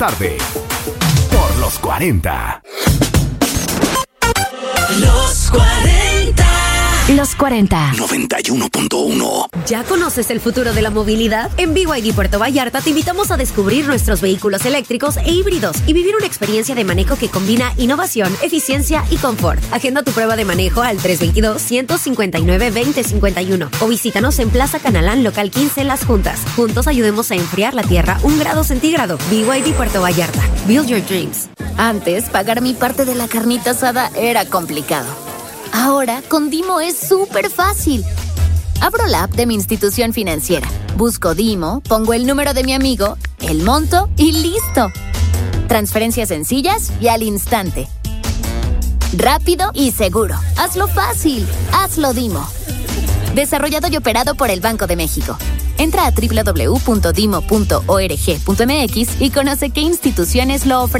tarde. Por los 40. Los 40. Los 40. 91.1. ¿Ya conoces el futuro de la movilidad? En BYD Puerto Vallarta te invitamos a descubrir nuestros vehículos eléctricos e híbridos y vivir una experiencia de manejo que combina innovación, eficiencia y confort. Agenda tu prueba de manejo al 322-159-2051 o visítanos en Plaza Canalán, local 15, Las Juntas. Juntos ayudemos a enfriar la tierra 1 grado centígrado. BYD Puerto Vallarta. Build your dreams. Antes, pagar mi parte de la carnita asada era complicado. Ahora, con Dimo es súper fácil. Abro la app de mi institución financiera, busco Dimo, pongo el número de mi amigo, el monto y ¡listo! Transferencias sencillas y al instante. Rápido y seguro. Hazlo fácil. Hazlo Dimo. Desarrollado y operado por el Banco de México. Entra a www.dimo.org.mx y conoce qué instituciones lo ofrecen.